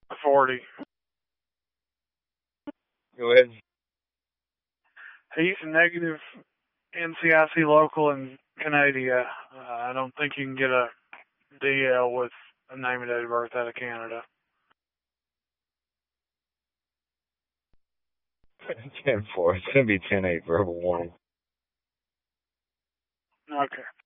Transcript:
40. Go ahead. He's a negative NCIC local in Canada. I don't think you can get a DL with a name and date of birth out of Canada. 10-4. It's going to be 10-8 verbal warning. Okay.